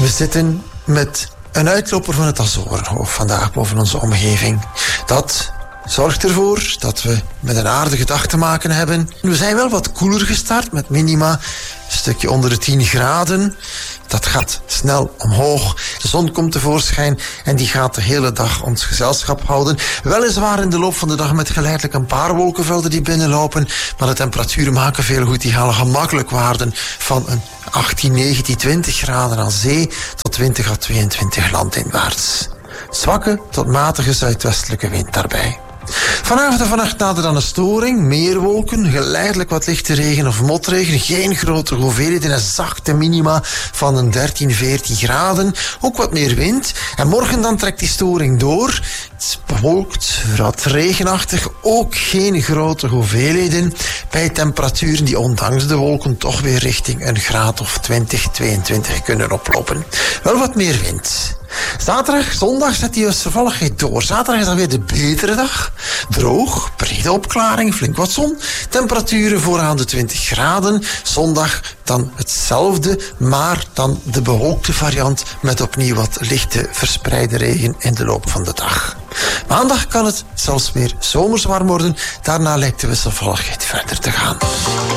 We zitten met een uitloper van het Azorenhoofd vandaag boven onze omgeving. Dat zorgt ervoor dat we met een aardige dag te maken hebben. We zijn wel wat koeler gestart met minima een stukje onder de 10 graden. Dat gaat snel omhoog. De zon komt tevoorschijn en die gaat de hele dag ons gezelschap houden. Weliswaar in de loop van de dag met geleidelijk een paar wolkenvelden die binnenlopen, maar de temperaturen maken veel goed. Die halen gemakkelijk waarden van een 18, 19, 20 graden aan zee tot 20 à 22 landinwaarts. Zwakke tot matige zuidwestelijke wind daarbij. Vanavond en vannacht nader dan een storing, meer wolken, geleidelijk wat lichte regen of motregen, geen grote hoeveelheden, een zachte minima van een 13, 14 graden, ook wat meer wind. En morgen dan trekt die storing door. Het is bewolkt, wat regenachtig, ook geen grote hoeveelheden, bij temperaturen die ondanks de wolken toch weer richting een graad of 20, 22 kunnen oplopen. Wel wat meer wind. Zaterdag, zondag zet die wisselvalligheid door. Zaterdag is dan weer de betere dag. Droog, brede opklaring, flink wat zon. Temperaturen vooraan de 20 graden. Zondag dan hetzelfde, maar dan de bewolkte variant met opnieuw wat lichte verspreide regen in de loop van de dag. Maandag kan het zelfs weer zomers warm worden. Daarna lijkt de wisselvalligheid verder te gaan.